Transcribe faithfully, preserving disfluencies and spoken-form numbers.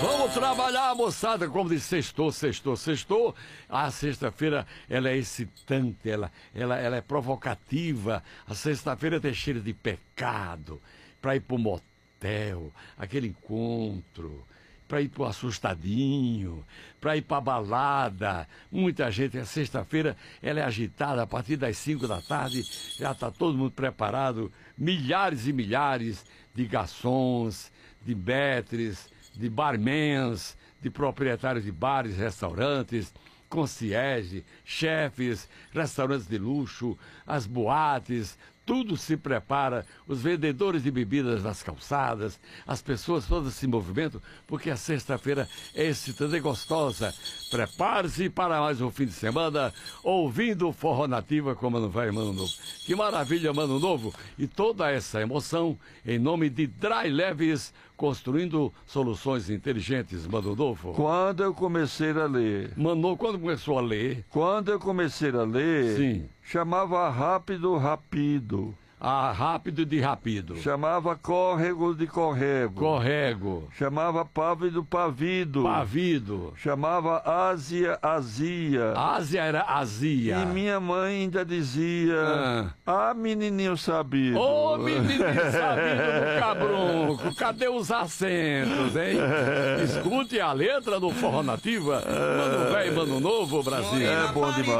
Vamos trabalhar, moçada, como diz, sextou, sextou, sextou. A sexta-feira, ela é excitante, ela, ela, ela é provocativa. A sexta-feira tem cheiro de pecado, para ir pro motel, aquele encontro, para ir pro assustadinho, para ir pra balada. Muita gente, a sexta-feira, ela é agitada, a partir das cinco da tarde, já está todo mundo preparado, milhares e milhares de garçons, de maîtres, de barmans, de proprietários de bares, restaurantes, concierge, chefes, restaurantes de luxo, as boates, tudo se prepara, os vendedores de bebidas nas calçadas, as pessoas todas se movimentam, porque a sexta-feira é excitante e gostosa. Prepare-se para mais um fim de semana, ouvindo Forró Nativa com Mano Velho e Mano Novo. Que maravilha, Mano Novo! E toda essa emoção em nome de Dry Leves, construindo soluções inteligentes, Mano Novo. Quando eu comecei a ler... Mano, quando começou a ler... Quando eu comecei a ler... Sim. Chamava rápido, rapido. Ah, rápido de rapido. Chamava córrego de corrego. Corrego. Chamava pávido, pavido. Pavido. Chamava Ásia, azia. Ásia era azia. E minha mãe ainda dizia... Ah, ah menininho sabido. Ô, menininho sabido do cabrunco. Cadê os acentos, hein? Escute a letra do Forró Nativa. Mano Velho, Mano Novo, Brasil. É bom demais.